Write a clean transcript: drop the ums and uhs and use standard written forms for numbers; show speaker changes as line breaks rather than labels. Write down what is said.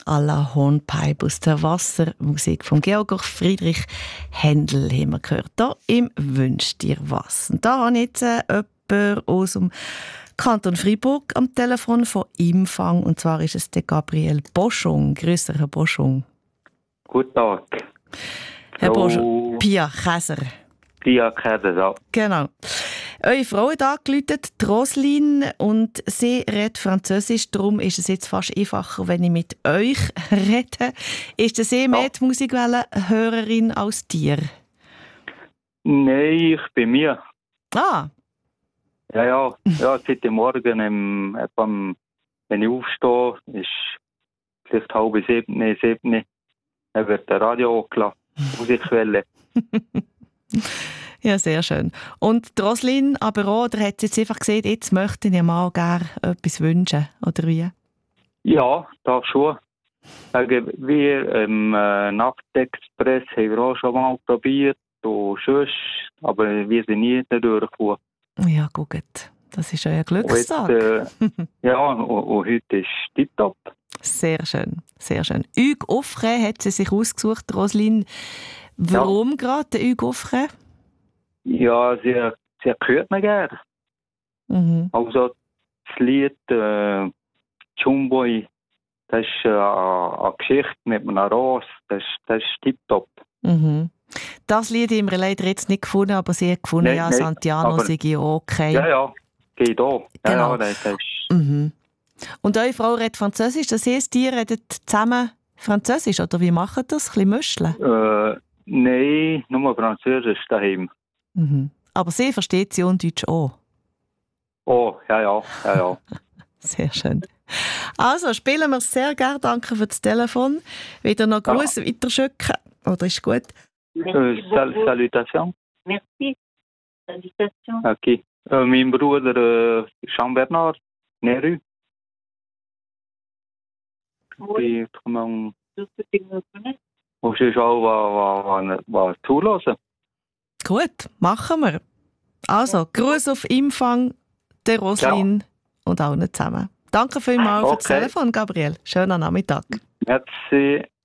à la Hornpipe aus der Wassermusik von Georg Friedrich Händel haben wir gehört. Hier im «Wünsch dir was». Und da habe ich jetzt jemanden aus dem Kanton Freiburg am Telefon von Empfang. Und zwar ist es der Gabriel Boschung. Grüß dich, Herr Boschung.
Guten Tag.
Herr Boschung, Pia Käser.
Pia Käser, ja.
Genau. Eure Frau hat angerufen, Roslin, und sie redet Französisch. Darum ist es jetzt fast einfacher, wenn ich mit euch rede. Ist sie mehr die Musikwelle-Hörerin als dir?
Nein, ich bin mir.
Ah.
Ja, seit dem Morgen, wenn ich aufstehe, ist vielleicht 6:30, dann wird der Radio hochgelassen. Musikwelle.
Ja, sehr schön. Und die Roslin aber auch, oder hat sie jetzt einfach gesagt, jetzt möchte ich mal gerne etwas wünschen, oder wie?
Ja, das schon. Wir im Nachtexpress haben wir auch schon mal probiert, und sonst, aber wir sind nie durchgekommen.
Ja, gut. Das ist euer Glückstag.
Und heute ist tipptopp.
Sehr schön, sehr schön. Hugues Aufre hat sie sich ausgesucht, Roslin. Warum gerade Hugues Aufre? Ja,
sie hört mich gerne.
Mhm.
Also das Lied Jumboy, das ist eine Geschichte mit einer Rose, das ist tipptopp.
Mhm. Das Lied haben wir leider jetzt nicht gefunden, aber sie hat gefunden,
nein,
Santiano sei ja okay.
Ja, geht auch.
Genau.
Ja, das ist...
Mhm. Und eure Frau redet Französisch, das heisst, ihr redet zusammen Französisch, oder wie macht ihr das? Ein bisschen mischen?
Nein, nur Französisch daheim.
Mhm. Aber sie versteht sie und Deutsch auch?
Oh, ja.
Sehr schön. Also, spielen wir sehr gerne. Danke für das Telefon. Wieder noch Gruß weiterschicken. Oder ist gut?
Salutation.
Merci. Salutation.
Okay. Mein Bruder Jean-Bernard Neru.
Oui.
Und
Du connais?
sonst auch was zulassen.
Gut, machen wir. Also, Gruß auf Empfang, der Roslin und allen zusammen. Danke vielmals für das Telefon, Gabriel. Schönen Nachmittag.
Merci.